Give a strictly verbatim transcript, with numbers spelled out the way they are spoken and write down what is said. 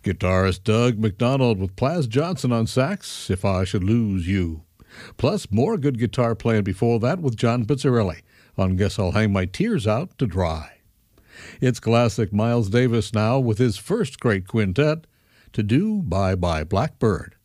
Guitarist Doug McDonald with Plas Johnson on sax, If I Should Lose You. Plus, more good guitar playing before that with John Pizzarelli on Guess I'll Hang My Tears Out to Dry. It's classic Miles Davis now with his first great quintet, To Do Bye Bye Blackbird.